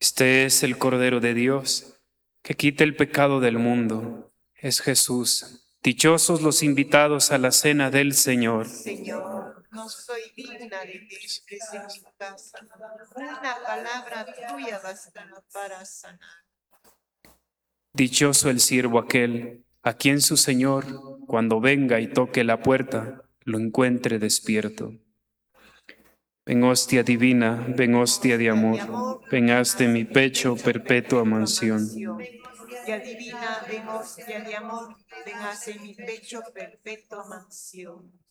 Este es el Cordero de Dios, que quita el pecado del mundo. Es Jesús. Dichosos los invitados a la cena del Señor. Señor, no soy digna de que entres en mi casa. Una palabra tuya bastará para sanar. Dichoso el siervo aquel, a quien su Señor, cuando venga y toque la puerta, lo encuentre despierto. Ven hostia divina, ven hostia de amor, ven haz de mi pecho perpetua mansión. Hostia divina, ven hostia de amor, ven haz en mi pecho perpetua mansión.